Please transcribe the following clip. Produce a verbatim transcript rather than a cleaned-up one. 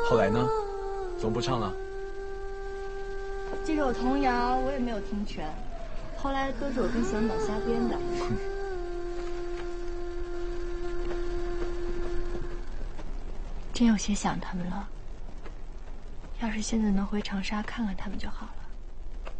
后来呢？怎么不唱了？ 这首童谣我也没有听全，后来都是我跟小暖瞎编的。真有些想他们了。要是现在能回长沙看看他们就好了。